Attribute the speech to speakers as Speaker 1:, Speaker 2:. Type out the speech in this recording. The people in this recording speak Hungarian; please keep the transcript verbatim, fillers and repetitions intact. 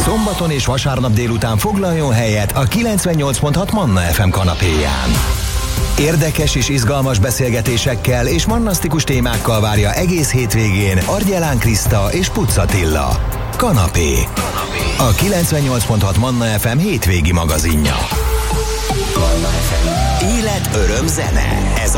Speaker 1: Szombaton és vasárnap délután foglaljon helyet a kilencvennyolc pont hat Manna ef em kanapéján. Érdekes és izgalmas beszélgetésekkel és mannasztikus témákkal várja egész hétvégén Argyelán Kriszta és Pucz Attila. Kanapé. A kilencvennyolc pont hat Manna ef em hétvégi magazinja. Élet, öröm, zene. Ez a